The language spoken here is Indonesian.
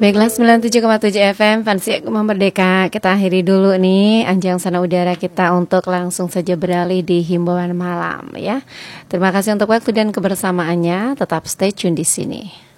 Baiklah 97,7 FM Fansi Merdeka. Kita akhiri dulu nih Anjang Sana Udara kita untuk langsung saja beralih di himbauan malam ya. Terima kasih untuk waktu dan kebersamaannya. Tetap stay tune di sini.